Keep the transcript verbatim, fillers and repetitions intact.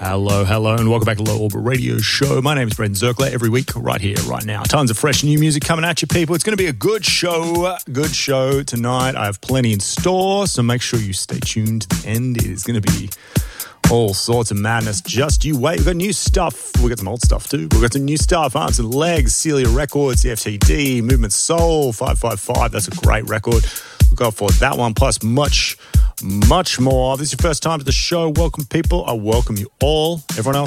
Hello, hello, and welcome back to Low Orbit Radio Show. My name is Brendan Zirkler, every week, right here, right now. Tons of fresh new music coming at you, people. It's going to be a good show, good show tonight. I have plenty in store, so make sure you stay tuned to the end. It is going to be all sorts of madness. Just you wait. We've got new stuff. We've got some old stuff, too. We've got some new stuff. Arms and Legs, Celia Records, C F T D, Movement Soul, five five five. That's a great record. We've got for that one, plus much, much more. If this is your first time to the show, welcome, people. I welcome you all. Everyone else,